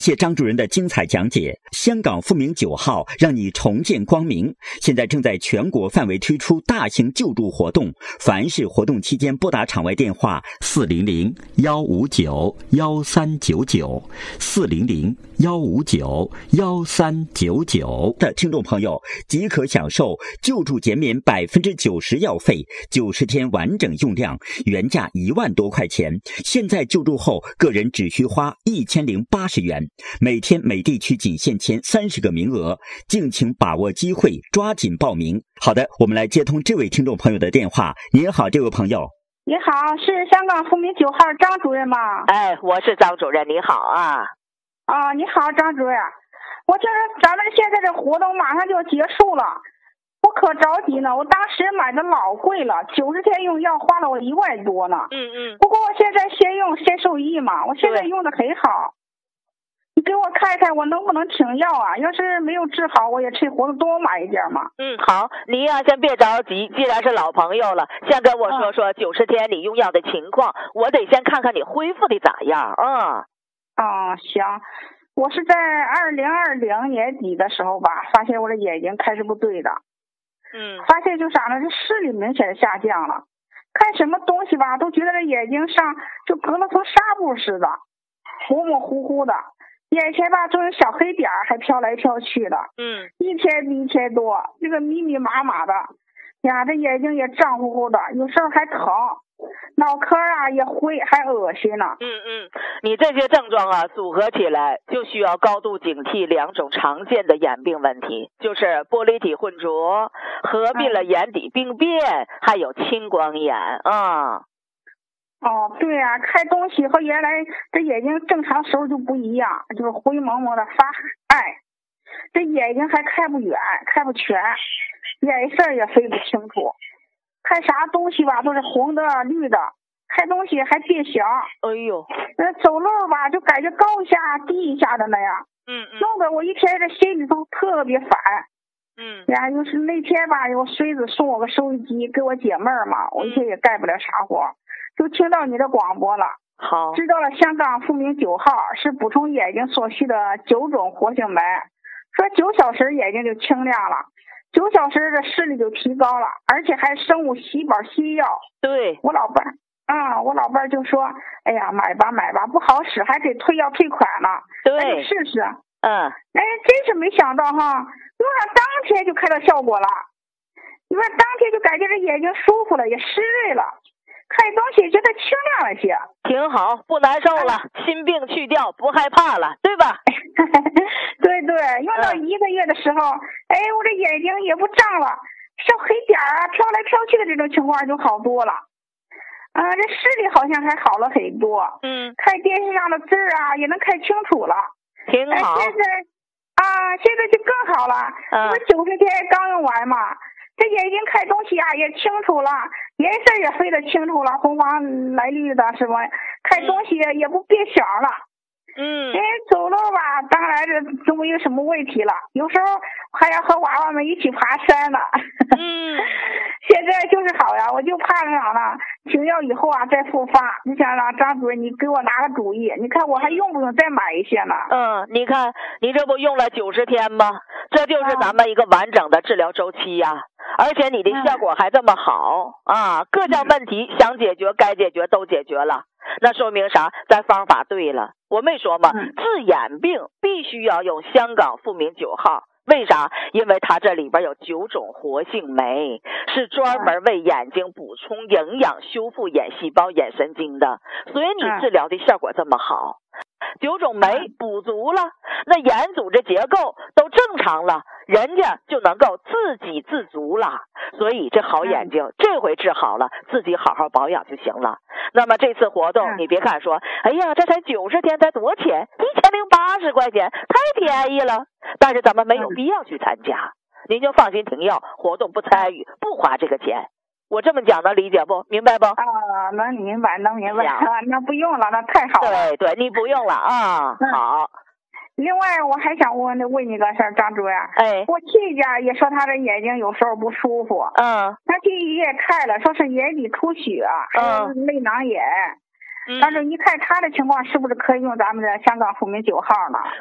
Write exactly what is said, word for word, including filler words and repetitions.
谢张主任的精彩讲解，香港复明九号让你重见光明。现在正在全国范围推出大型救助活动，凡是活动期间拨打场外电话四零零幺五九幺三九九四零零幺五九幺三九九的听众朋友，即可享受救助减免百分之九十药费，九十天完整用量，原价一万多块钱，现在救助后个人只需花一千零八十元。每天每地区仅限签三十个名额，敬请把握机会，抓紧报名。好的，我们来接通这位听众朋友的电话。您好，这位朋友。 你好，是香港复明九号张主任吗？ 哎，我是张主任，你好啊。 啊，你好，张主任。我听说咱们现在这活动马上就要结束了，我可着急呢。我当时买的老贵了，九十天用药花了我一万多呢。 嗯嗯。 不过我现在先用先受益嘛，我现在用的很好。你给我看看我能不能停药啊？要是没有治好，我也趁活动多买一点嘛。 嗯，好，你呀、啊、先别着急，既然是老朋友了，先跟我说说九十天你用药的情况，嗯、我得先看看你恢复的咋样啊。 啊、嗯，行，我是在二零二零年底的时候吧，发现我的眼睛开始不对的。 嗯， 发现就啥呢？这视力明显下降了，看什么东西吧，都觉得这眼睛上就隔了层纱布似的，模模糊糊的。眼前吧总有小黑点还飘来飘去的， 嗯， 一天比一天多，这个密密麻麻的呀，这眼睛也胀乎乎的，有时候还疼，脑壳啊也灰，还恶心呢。 嗯嗯，你这些症状啊组合起来，就需要高度警惕两种常见的眼病问题，就是玻璃体混浊、合并了眼底病变，嗯、还有青光眼啊。 哦，对啊，看东西和原来这眼睛正常时候就不一样，就是灰蒙蒙的发暗，这眼睛还看不远，看不全，眼色也分不清楚，看啥东西吧都是红的绿的，看东西还变小。 哎呦， 那走路吧就感觉高一下低一下的那样， 嗯嗯， 弄得我一天这心里头特别烦。 嗯呀，就是那天吧，我孙子送我个收音机给我解闷儿嘛，我一天也干不了啥活。就听到你的广播了， 好， 知道了香港复明九号是补充眼睛所需的九种活性酶，说九小时眼睛就清亮了，九小时的视力就提高了，而且还生物细胞新药。 对， 我老伴啊，我老伴就说，哎呀，买吧买吧，不好使，还得退药退款呢。 对， 试试。 嗯， 哎，真是没想到哈，用上当天就看到效果了。你说当天就感觉这眼睛舒服了，也湿润了。看东西觉得清亮了些， 挺好，不难受了，哎、心病去掉，不害怕了，对吧？ 对对，用到一个月的时候，嗯、哎，我这眼睛也不胀了，小黑点啊飘来飘去的这种情况就好多了。啊、呃，这视力好像还好了很多。 嗯， 看电视上的字啊也能看清楚了， 挺好。 哎、现在啊，现在就更好了。 嗯， 我九十天刚用完嘛。这眼睛看东西啊也清楚了，颜色也分得清楚了，红黄蓝绿的什么，看东西也不变小了。 嗯， 哎，走路吧，当然这都没有什么问题了，有时候还要和娃娃们一起爬山呢。 嗯， 现在就是好呀，我就怕啥呢？停药以后啊再复发。你想让张主任你给我拿个主意，你看我还用不用再买一些呢？ 嗯，你看你这不用了九十天吗？这就是咱们一个完整的治疗周期呀、啊。而且你的效果还这么好、嗯、啊！各项问题想解决该解决都解决了，那说明啥？咱方法对了。我没说嘛， 嗯、 治眼病必须要用香港复明九号，为啥？因为它这里边有九种活性酶，是专门为眼睛补充营养、修复眼细胞、眼神经的，所以你治疗的效果这么好。九种酶补足了，那眼组织结构都正常了，人家就能够自给自足了。所以这好眼睛这回治好了，自己好好保养就行了。那么这次活动你别看说，哎呀这才九十天才多少钱，一千零八十块钱太便宜了，但是咱们没有必要去参加，您就放心停药，活动不参与，不花这个钱。我这么讲能理解不？明白不？ 啊，能明白，能明白。啊，那不用了，那太好了。 对对，你不用了啊。嗯、好。 另外，我还想问问你个事儿，张主任。 哎。 我亲家也说他的眼睛有时候不舒服。 嗯。 他去医院看了，说是眼底出血，嗯，内囊炎。 但是你看他的情况是不是可以用咱们的香港复明九号呢？